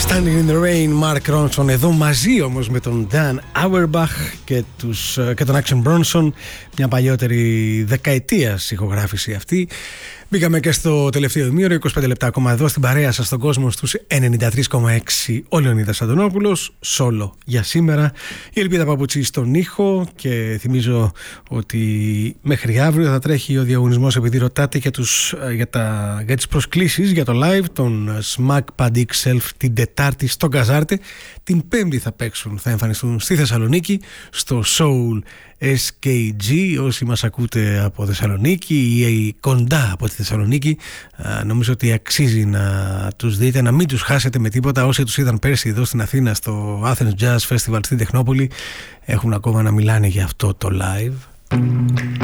Standing in the Rain, Mark Ronson, εδώ μαζί όμως με τον Dan Auerbach και τον Action Bronson, μια παλιότερη δεκαετίας ηχογράφηση αυτή. Μπήκαμε και στο τελευταίο ημίωρο, 25 λεπτά ακόμα εδώ στην παρέα σας στον κόσμο στους 93,6. Ο Λεωνίδας Αντωνόπουλος, solo για σήμερα. Η Ελπίδα Παπουτσή στον ήχο και θυμίζω ότι μέχρι αύριο θα τρέχει ο διαγωνισμός, επειδή ρωτάτε για τις προσκλήσεις για το live των Smack Pad Self την Τετάρτη στο Καζάρτε. Την Πέμπτη θα εμφανιστούν στη Θεσσαλονίκη στο Soul SKG. Όσοι μας ακούτε από Θεσσαλονίκη ή κοντά από τη Θεσσαλονίκη, νομίζω ότι αξίζει να τους δείτε, να μην τους χάσετε με τίποτα. Όσοι τους είδαν πέρσι εδώ στην Αθήνα στο Athens Jazz Festival στην Τεχνόπολη, έχουν ακόμα να μιλάνε για αυτό το live.